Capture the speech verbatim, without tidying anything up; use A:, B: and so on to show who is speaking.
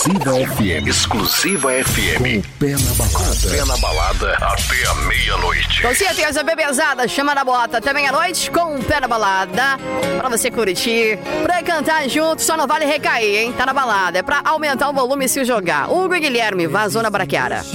A: Exclusiva F M.
B: Exclusiva F M.
A: Com o pé na balada.
B: Pé na balada até a meia-noite.
C: Com certeza, bebezada, chama na bota até meia-noite com o pé na balada. Pra você curtir, pra cantar junto, só não vale recair, hein? Tá na balada, é pra aumentar o volume e se jogar. Hugo e Guilherme, vazou na braquiara.